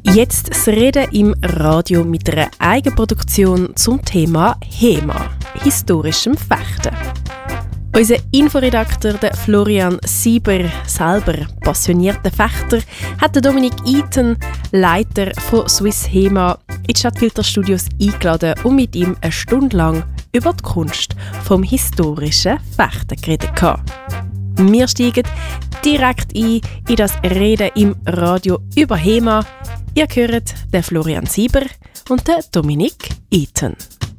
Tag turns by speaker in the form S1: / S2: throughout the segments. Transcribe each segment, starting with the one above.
S1: Jetzt das Reden im Radio mit einer Eigenproduktion zum Thema HEMA, historischem Fechten. Unser Inforedakteur Florian Sieber, selber passionierter Fechter, hat Dominik Eaton, Leiter von Swiss HEMA, in die Stadtfilter Studios eingeladen und mit ihm eine Stunde lang über die Kunst vom historischen Fechten geredet. Wir steigen direkt ein in das Reden im Radio über HEMA. Ihr hört den Florian Sieber und den Dominik Eaton.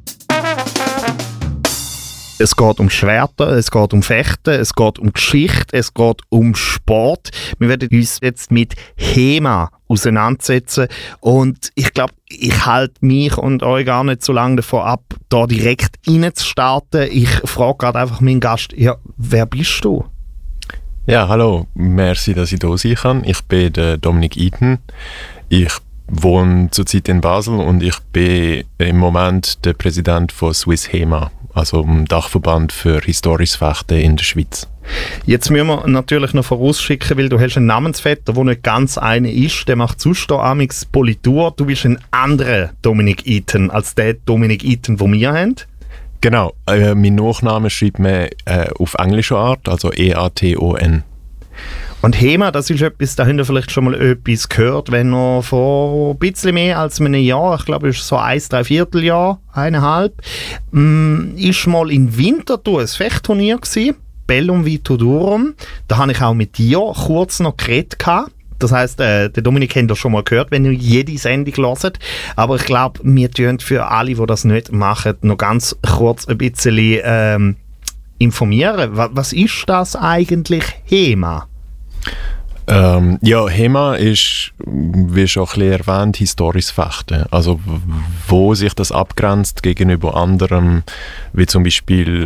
S2: Es geht um Schwerter, es geht um Fechten, es geht um Geschichte, es geht um Sport. Wir werden uns jetzt mit HEMA auseinandersetzen und ich glaube, ich halte mich und euch gar nicht so lange davon ab, da direkt reinzustarten. Ich frage gerade einfach meinen Gast, ja, wer bist du?
S3: Ja, hallo, merci, dass ich hier sein kann. Ich bin der Dominik Eaton. Ich wohne zurzeit in Basel und ich bin im Moment der Präsident von Swiss HEMA, also dem Dachverband für historisches Fechten in der Schweiz.
S2: Jetzt müssen wir natürlich noch vorausschicken, weil du hast einen Namensvetter, der nicht ganz einer ist. Der macht sonst da amix Politur. Du bist ein anderer Dominik Eaton als der Dominik Eaton, den wir haben.
S3: Genau, mein Nachname schreibt man auf englische Art, also E-A-T-O-N.
S2: Und HEMA, das ist etwas, da habt ihr vielleicht schon mal etwas gehört, wenn noch vor ein bisschen mehr als einem Jahr, ich glaube, es ist so 1,75 Jahr, 1,5, ist mal in Winterthur ein Fechtturnier gewesen, Bellum Vito Durum. Da habe ich auch mit dir kurz noch geredet gehabt. Das heisst, der Dominik hat das schon mal gehört, wenn ihr jede Sendung hört. Aber ich glaube, wir tun für alle, die das nicht machen, noch ganz kurz ein bisschen informieren. Was ist das eigentlich, HEMA?
S3: Ja, HEMA ist, wie schon ein bisschen erwähnt, historisches Fechten. Also wo sich das abgrenzt gegenüber anderen, wie zum Beispiel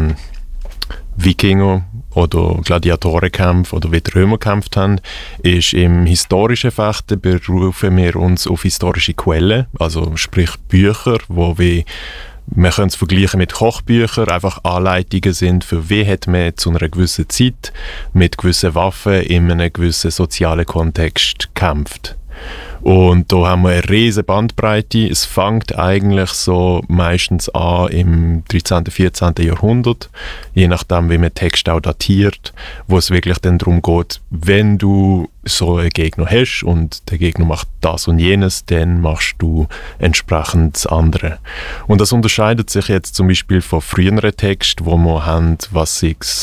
S3: Wikinger oder Gladiatorenkämpfe oder wie die Römer gekämpft haben, ist im historischen Fechten berufen wir uns auf historische Quellen, also sprich Bücher, wo man kann es vergleichen mit Kochbüchern, einfach Anleitungen sind, für wie hat man zu einer gewissen Zeit mit gewissen Waffen in einem gewissen sozialen Kontext gekämpft. Und da haben wir eine riesige Bandbreite. Es fängt eigentlich so meistens an im 13., 14. Jahrhundert, je nachdem, wie man Texte auch datiert, wo es wirklich dann darum geht, wenn du so einen Gegner hast und der Gegner macht das und jenes, dann machst du entsprechend das andere. Und das unterscheidet sich jetzt zum Beispiel von früheren Texten, wo wir haben, was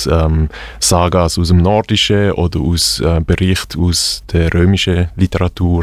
S3: Sagas aus dem Nordischen oder aus Berichten aus der römischen Literatur,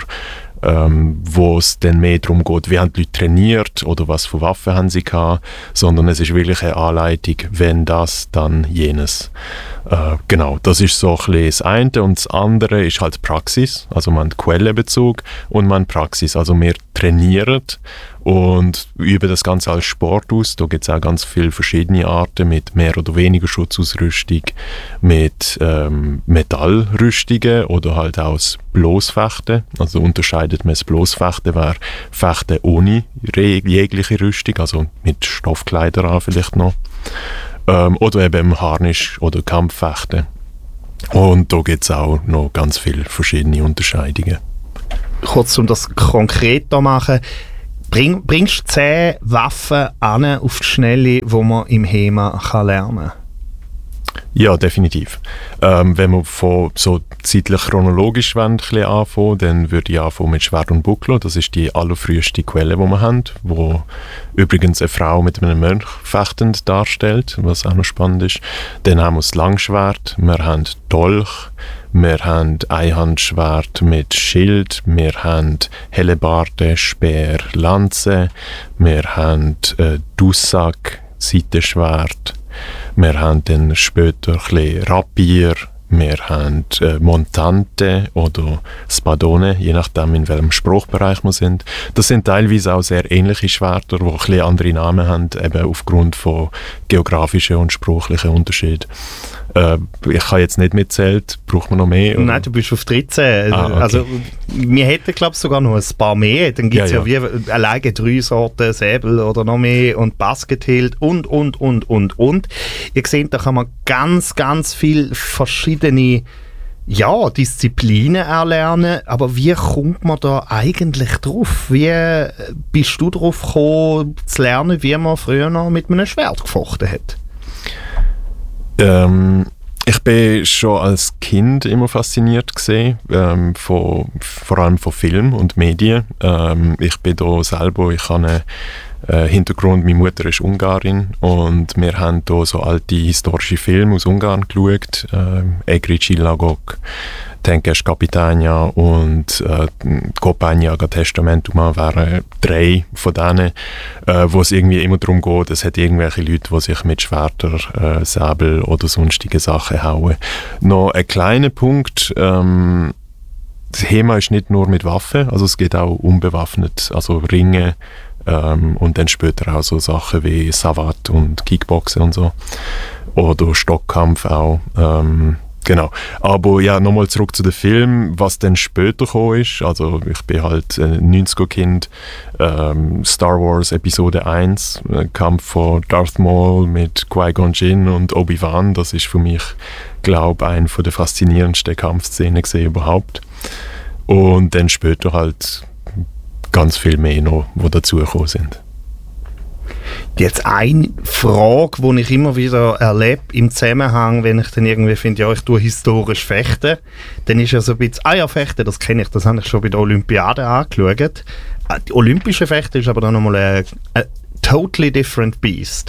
S3: wo es dann mehr darum geht, wie haben die Leute trainiert oder was für Waffen haben sie gehabt, sondern es ist wirklich eine Anleitung, wenn das, dann jenes. Genau, das ist so ein bisschen das eine. Und das andere ist halt Praxis, also man hat Quellenbezug und man Praxis, also wir trainieren und üben das Ganze als Sport aus. Da gibt es auch ganz viele verschiedene Arten mit mehr oder weniger Schutzausrüstung, mit Metallrüstungen oder halt auch das Bloßfechten. Also unterscheidet man das Bloßfechten, wäre Fechten ohne jegliche Rüstung, also mit Stoffkleider an vielleicht noch. Oder eben Harnisch oder Kampffechten. Und da gibt es auch noch ganz viele verschiedene Unterscheidungen.
S2: Kurz, um das konkret zu machen, bringst du 10 Waffen an auf die Schnelle, die man im HEMA lernen kann?
S3: Ja, definitiv. Wenn wir von so zeitlich chronologisch ein bisschen anfangen, dann würde ich anfangen mit Schwert und Buckler. Das ist die allerfrüheste Quelle, die wir haben, wo übrigens eine Frau mit einem Mönch fechtend darstellt, was auch noch spannend ist. Dann haben wir das Langschwert, wir haben Dolch, wir haben Einhandschwert mit Schild, wir haben Hellebarde, Speer, Lanze, wir haben Dussack, Seitenschwert, wir haben dann später ein bisschen Rapier, wir haben Montante oder Spadone, je nachdem in welchem Spruchbereich wir sind. Das sind teilweise auch sehr ähnliche Schwerter, die ein bisschen andere Namen haben, eben aufgrund von geografischen und sprachlichen Unterschieden. Ich habe jetzt nicht mitzählt, braucht man noch mehr? Oder?
S2: Nein, du bist auf 13.
S3: Okay.
S2: Also, wir hätten, glaube ich, sogar noch ein paar mehr. Dann gibt es ja wie alleine 3 Sorten Säbel oder noch mehr und Baskethild und. Ihr seht, da kann man ganz, ganz viele verschiedene Disziplinen erlernen, aber wie kommt man da eigentlich drauf? Wie bist du drauf gekommen, zu lernen, wie man früher noch mit einem Schwert gefochten hat?
S3: Ich bin schon als Kind immer fasziniert gesehen, vor allem von Film und Medien. Ich bin da selber, ich habe einen Hintergrund, meine Mutter ist Ungarin und wir haben hier so alte historische Filme aus Ungarn geschaut, Egri Csillagok, Tenkes Kapitania und Kopányaga Testamentum wären 3 von denen, wo es irgendwie immer darum geht, es hat irgendwelche Leute, die sich mit Schwertern, Säbel oder sonstigen Sachen hauen. Noch ein kleiner Punkt, das Thema ist nicht nur mit Waffen, also es geht auch unbewaffnet, also Ringe, und dann später auch so Sachen wie Savate und Kickboxen und so. Oder Stockkampf auch. Genau. Aber ja, nochmal zurück zu dem Film, was dann später gekommen ist. Also ich bin halt ein 90er-Kind. Star Wars Episode 1, Kampf von Darth Maul mit Qui-Gon Jinn und Obi-Wan. Das ist für mich, glaube ich, eine der faszinierendsten Kampfszenen überhaupt. Und dann später halt ganz viel mehr noch, die dazugekommen sind.
S2: Jetzt eine Frage, die ich immer wieder erlebe im Zusammenhang, wenn ich dann irgendwie finde, ich tue historisch fechten, dann ist ja so ein bisschen, fechten, das kenne ich, das habe ich schon bei der Olympiade angeschaut. Die olympische Fechten ist aber dann nochmal ein totally different beast.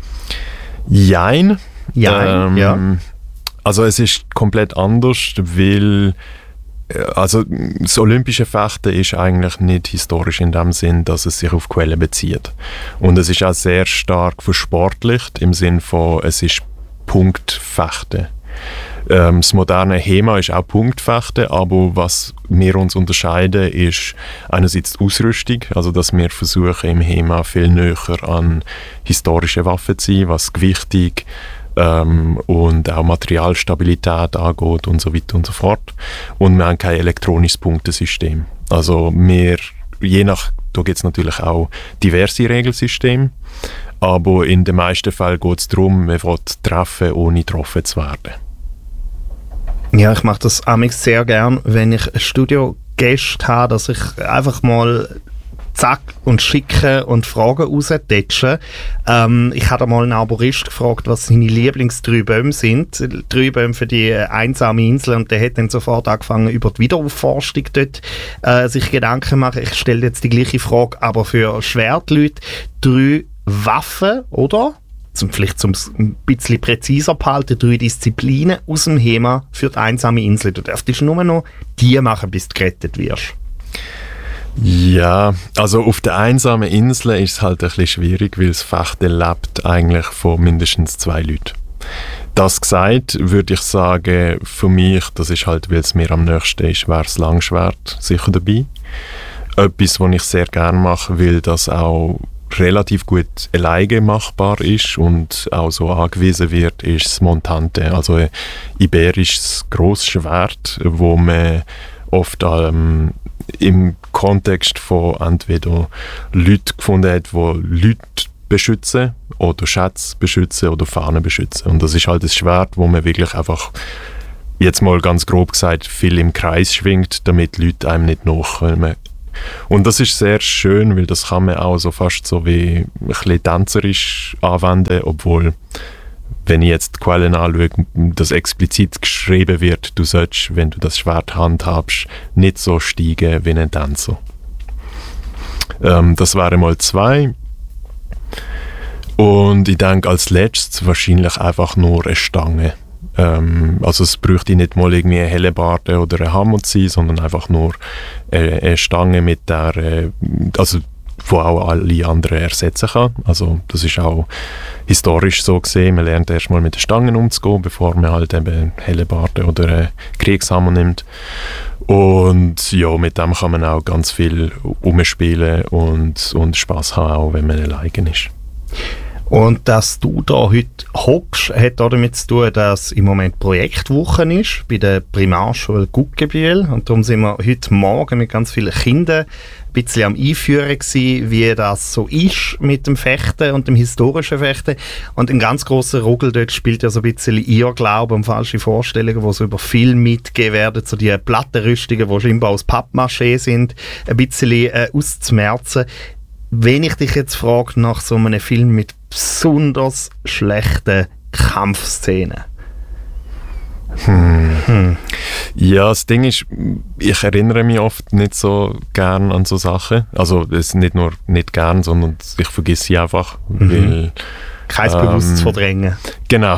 S3: Jein.
S2: Ja.
S3: Also es ist komplett anders, weil also das olympische Fechten ist eigentlich nicht historisch in dem Sinn, dass es sich auf Quellen bezieht. Und es ist auch sehr stark versportlicht, im Sinn von, es ist Punktfechten. Das moderne HEMA ist auch Punktfechten, aber was wir uns unterscheiden, ist einerseits die Ausrüstung, also dass wir versuchen im HEMA viel näher an historische Waffen zu sein, was Gewichtung und auch Materialstabilität angeht und so weiter und so fort. Und wir haben kein elektronisches Punktesystem. Also da gibt es natürlich auch diverse Regelsysteme, aber in den meisten Fällen geht es darum, man will treffen, ohne getroffen zu werden.
S2: Ja, ich mache das amigs sehr gern, wenn ich ein Studiogäste habe, dass ich einfach mal zack und schicke und Fragen raustätschen. Ich habe mal einen Arborist gefragt, was seine Lieblings-3 sind. 3 Bäume für die einsame Insel, und der hat dann sofort angefangen, über die Wiederaufforstung dort sich Gedanken zu machen. Ich stelle jetzt die gleiche Frage, aber für Schwertleute. 3 Waffen, oder? Vielleicht zum ein bisschen präziser behalten, 3 Disziplinen aus dem HEMA für die einsame Insel. Du darfst nur noch die machen, bis du gerettet wirst.
S3: Ja, also auf der einsamen Insel ist es halt ein bisschen schwierig, weil das Fechten lebt eigentlich von mindestens 2 Leuten. Das gesagt, würde ich sagen, für mich, das ist halt, weil es mir am nächsten ist, wäre das Langschwert sicher dabei. Etwas, was ich sehr gerne mache, weil das auch relativ gut alleine machbar ist und auch so angewiesen wird, ist das Montante, also ein iberisches grosses Schwert, wo man oft im Kontext von entweder Leuten gefunden hat, die Leute beschützen oder Schätze beschützen oder Fahnen beschützen. Und das ist halt das Schwert, wo man wirklich einfach, jetzt mal ganz grob gesagt, viel im Kreis schwingt, damit Leute einem nicht nachkommen. Und das ist sehr schön, weil das kann man auch so fast so wie ein bisschen tänzerisch anwenden, obwohl, wenn ich jetzt die Quellen anschaue, das explizit geschrieben wird, du sollst, wenn du das Schwert handhabst, nicht so steigen wie ein Tänzer. Das wären mal 2. Und ich denke als letztes wahrscheinlich einfach nur eine Stange. Also es bräuchte nicht mal irgendwie eine Hellebarde oder ein Hammer zu sein, sondern einfach nur eine Stange, mit der, also wo auch alle anderen ersetzen kann. Also das ist auch historisch so gesehen. Man lernt erstmal mit den Stangen umzugehen, bevor man halt eben Hellebarde oder einen Kriegshammer nimmt. Und ja, mit dem kann man auch ganz viel umspielen und Spass haben, auch wenn man alleine ist.
S2: Und dass du da heute hockst, hat auch damit zu tun, dass im Moment Projektwoche ist bei der Primarschule Guggenbühl. Und darum sind wir heute Morgen mit ganz vielen Kindern ein bisschen am Einführen gewesen, wie das so ist mit dem Fechten und dem historischen Fechten. Und ein ganz grosser Ruggel dort spielt ja so ein bisschen Irrglaube und falsche Vorstellungen, die so über Film mitgegeben werden, so die Plattenrüstungen, die scheinbar aus Pappmaché sind, ein bisschen auszumerzen. Wenn ich dich jetzt frage nach so einem Film mit besonders schlechten Kampfszenen.
S3: Ja, das Ding ist, ich erinnere mich oft nicht so gern an so Sachen. Also es ist nicht nur nicht gern, sondern ich vergesse sie einfach. Weil,
S2: kein bewusstes Verdrängen.
S3: Genau.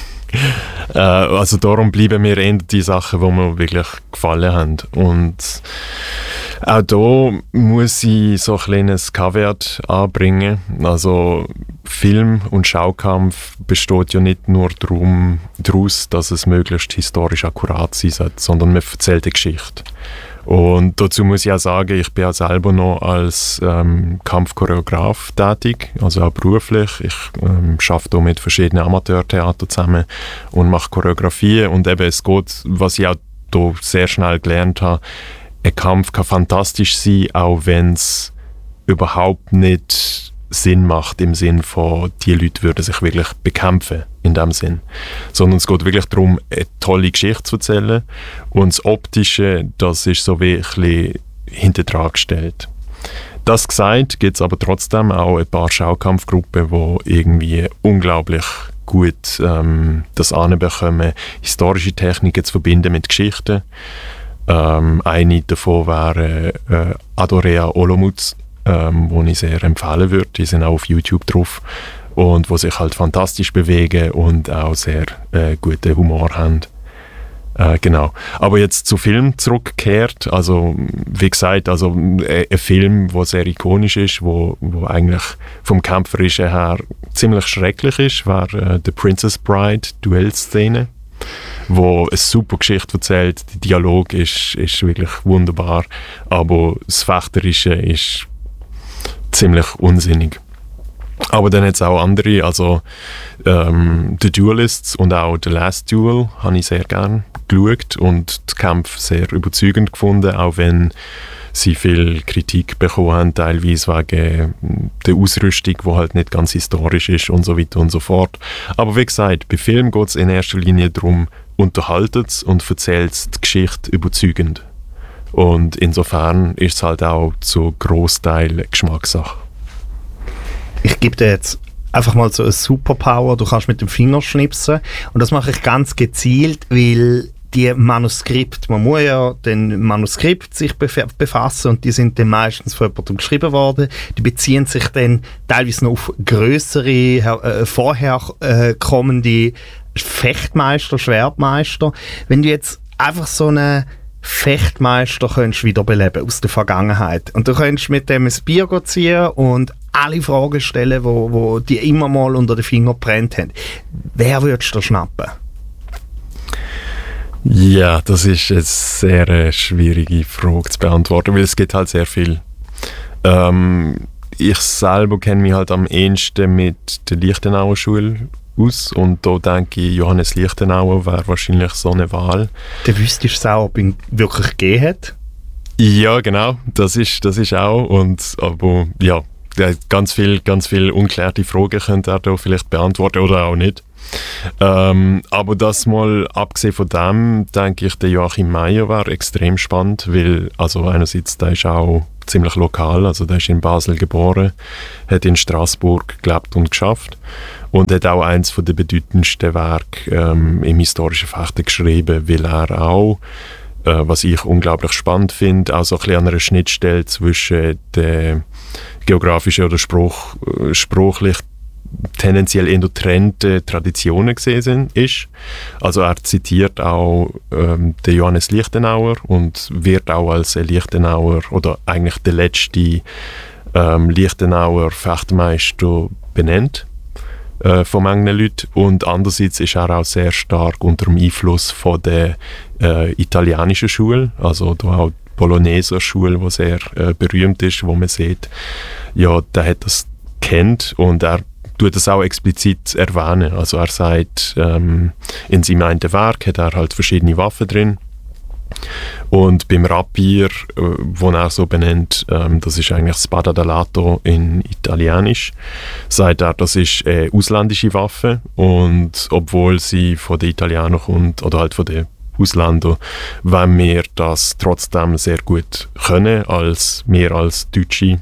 S3: Also darum bleiben mir eher die Sachen, die mir wirklich gefallen haben. Und auch da muss ich so ein kleines Caveat anbringen. Also Film und Schaukampf besteht ja nicht nur daraus, dass es möglichst historisch akkurat sein soll, sondern man erzählt eine Geschichte. Und dazu muss ich auch sagen, ich bin auch selber noch als Kampfchoreograf tätig, also auch beruflich. Ich arbeite hier mit verschiedenen Amateurtheatern zusammen und mache Choreografien. Und eben es geht, was ich auch hier sehr schnell gelernt habe, ein Kampf kann fantastisch sein, auch wenn es überhaupt nicht Sinn macht, im Sinn von, die Leute würden sich wirklich bekämpfen, in dem Sinn. Sondern es geht wirklich darum, eine tolle Geschichte zu erzählen. Und das Optische, das ist so wie ein bisschen hinterher gestellt. Das gesagt, gibt es aber trotzdem auch ein paar Schaukampfgruppen, die irgendwie unglaublich gut das anbekommen, historische Techniken zu verbinden mit Geschichten. Eine davon wäre Adorea Olomouc, wo ich sehr empfehlen würde. Die sind auch auf YouTube drauf und wo sich halt fantastisch bewegen und auch sehr guten Humor haben. Genau. Aber jetzt zu Film zurückgekehrt, also wie gesagt, also ein Film, der sehr ikonisch ist, wo eigentlich vom Kämpferischen her ziemlich schrecklich ist, war The Princess Bride Duellszene, wo eine super Geschichte erzählt. Der Dialog ist wirklich wunderbar, aber das Fechterische ist ziemlich unsinnig. Aber dann hat es auch andere, also The Duelists und auch The Last Duel habe ich sehr gerne geschaut und die Kämpfe sehr überzeugend gefunden, auch wenn sie viel Kritik bekommen haben, teilweise wegen der Ausrüstung, die halt nicht ganz historisch ist und so weiter und so fort. Aber wie gesagt, bei Film geht es in erster Linie darum, unterhaltet es und erzählt die Geschichte überzeugend. Und insofern ist es halt auch zu Grossteil Geschmackssache.
S2: Ich gebe dir jetzt einfach mal so eine Superpower, du kannst mit dem Finger schnipsen. Und das mache ich ganz gezielt, weil die Manuskripte, man muss ja den Manuskript sich befassen und die sind dann meistens von jemandem geschrieben worden. Die beziehen sich dann teilweise noch auf grössere, vorher kommende Fechtmeister, Schwertmeister. Wenn du jetzt einfach so einen Fechtmeister könntest wiederbeleben aus der Vergangenheit und du könntest mit dem ein Bier ziehen und alle Fragen stellen, wo die immer mal unter den Finger gebrannt haben. Wer würdest du schnappen?
S3: Ja, das ist eine sehr schwierige Frage zu beantworten, weil es gibt halt sehr viel. Ich selber kenne mich halt am ehesten mit der Lichtenauer Schule aus und da denke ich, Johannes Lichtenauer wäre wahrscheinlich so eine Wahl.
S2: Du wüsstest auch, ob ihn wirklich gegeben hat?
S3: Ja, genau, das ist auch, aber ja, ganz viel ungeklärte Fragen könnte er da vielleicht beantworten oder auch nicht. Aber das mal abgesehen von dem, denke ich, der Joachim Meier wäre extrem spannend, weil also einerseits, der ist auch ziemlich lokal, also der ist in Basel geboren, hat in Straßburg gelebt und geschafft und hat auch eins der bedeutendsten Werke im historischen Fechten geschrieben, weil er auch, was ich unglaublich spannend finde, auch so ein bisschen an einer Schnittstelle zwischen der geografischen oder sprachlich tendenziell eher getrennte Traditionen gesehen ist. Also er zitiert auch den Johannes Lichtenauer und wird auch als Lichtenauer oder eigentlich der letzte Lichtenauer Fechtmeister benannt von manchen Leuten. Und andererseits ist er auch sehr stark unter dem Einfluss von der italienischen Schule, also da auch die Bologneser Schule, die sehr berühmt ist, wo man sieht, ja, der hat das kennt und er tut das auch explizit erwähnen. Also er sagt, in seinem einen Werk hat er halt verschiedene Waffen drin. Und beim Rapier, wo er so benennt, das ist eigentlich Spada d'Alato in Italienisch, sagt er, das ist eine ausländische Waffe und obwohl sie von den Italienern kommt oder halt von den Ausländern, wenn wir das trotzdem sehr gut können, mehr als Deutsche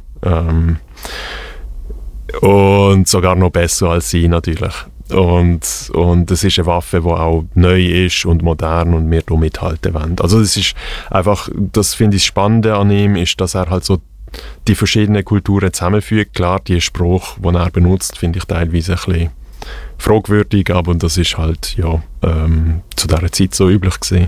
S3: und sogar noch besser als sie natürlich. Und es ist eine Waffe, die auch neu ist und modern und wir da mithalten wollen. Also das ist einfach, das finde ich Spannende an ihm, ist, dass er halt so die verschiedenen Kulturen zusammenfügt. Klar, die Spruch, den er benutzt, finde ich teilweise ein bisschen fragwürdig, aber das ist halt ja zu dieser Zeit so üblich gewesen.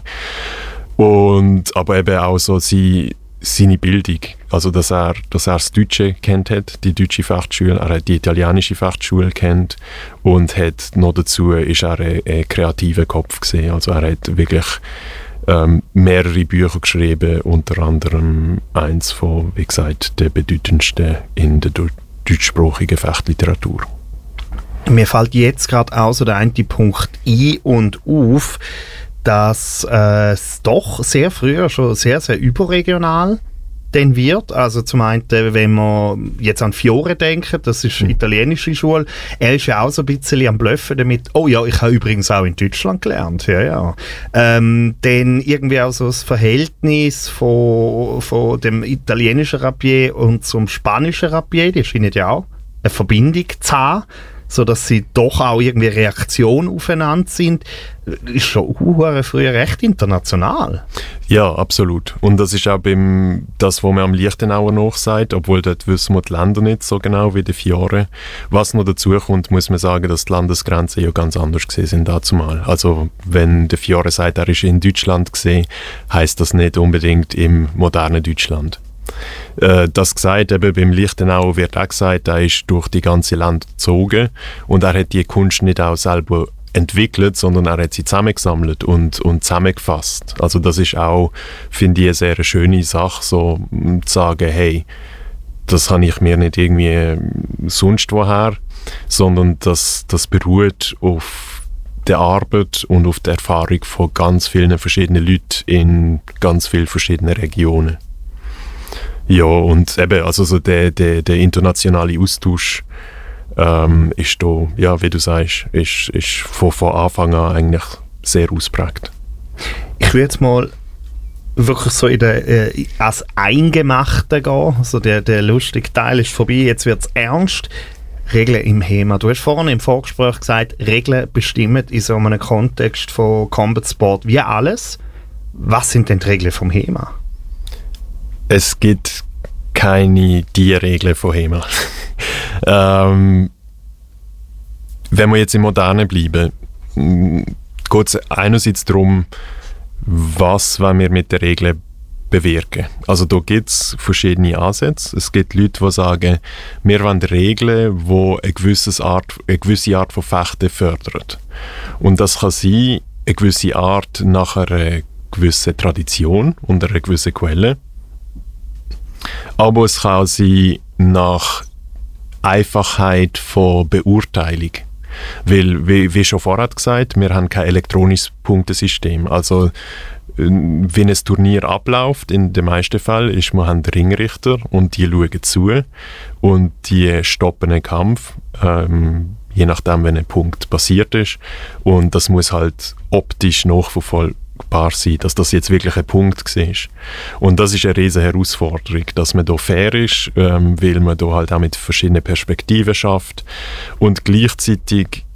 S3: Aber eben auch so seine Bildung, also dass er das Deutsche kennt hat, die deutsche Fachschule, er hat die italienische Fachschule kennt und hat noch dazu ist er ein kreativer Kopf gesehen. Also er hat wirklich mehrere Bücher geschrieben, unter anderem eins von, wie gesagt, der bedeutendsten in der deutschsprachigen Fachliteratur.
S2: Mir fällt jetzt gerade auch so der eine Punkt ein und auf, dass es doch sehr früher schon sehr, sehr überregional dann wird. Also zum einen, wenn man jetzt an Fiore denkt, das ist eine italienische Schule, er ist ja auch so ein bisschen am Bluffen damit, oh ja, ich habe übrigens auch in Deutschland gelernt, ja. Dann irgendwie auch so das Verhältnis von dem italienischen Rapier und zum spanischen Rapier, die scheinen ja auch eine Verbindung zu haben, sodass sie doch auch irgendwie Reaktion aufeinander sind, ist schon früher recht international.
S3: Ja, absolut. Und das ist auch das, was man am Lichtenauer nachsagt, obwohl dort wissen wir die Länder nicht so genau wie die Fiore. Was noch dazu kommt, muss man sagen, dass die Landesgrenzen ja ganz anders gesehen sind dazumal. Also wenn der Fiore sagt, er ist in Deutschland gesehen, heisst das nicht unbedingt im modernen Deutschland. Das gesagt, eben beim Lichtenau wird auch gesagt, er ist durch die ganze Land gezogen und er hat die Kunst nicht auch selber entwickelt, sondern er hat sie zusammengesammelt und zusammengefasst. Also das ist auch, finde ich, eine sehr schöne Sache, so zu sagen, hey, das habe ich mir nicht irgendwie sonst woher, sondern das beruht auf der Arbeit und auf der Erfahrung von ganz vielen verschiedenen Leuten in ganz vielen verschiedenen Regionen. Ja, und eben, also so der internationale Austausch ist da, ja, wie du sagst, ist von Anfang an eigentlich sehr ausprägt.
S2: Ich würde jetzt mal wirklich so als Eingemachte gehen. Also der lustige Teil ist vorbei, jetzt wird es ernst. Regeln im HEMA. Du hast vorhin im Vorgespräch gesagt, Regeln bestimmen in so einem Kontext von Combat Sport wie alles. Was sind denn die Regeln vom HEMA?
S3: Es gibt keine Regeln von HEMA. Wenn wir jetzt im Modernen bleiben, geht es einerseits darum, was wollen wir mit der Regel bewirken. Also da gibt es verschiedene Ansätze. Es gibt Leute, die sagen, wir wollen Regeln, die eine gewisse Art von Fechten fördern. Und das kann sein, eine gewisse Art nach einer gewissen Tradition und einer gewissen Quelle. Aber es kann auch sein nach Einfachheit von Beurteilung. Weil, wie schon vorher gesagt, wir haben kein elektronisches Punktesystem. Also, wenn ein Turnier abläuft, in den meisten Fällen, ist, wir haben Ringrichter und die schauen zu und die stoppen den Kampf, je nachdem, wenn ein Punkt passiert ist. Und das muss halt optisch nachverfolgbar sein, dass das jetzt wirklich ein Punkt war. Und das ist eine riesige Herausforderung, dass man da fair ist, weil man da halt auch mit verschiedenen Perspektiven schafft und gleichzeitig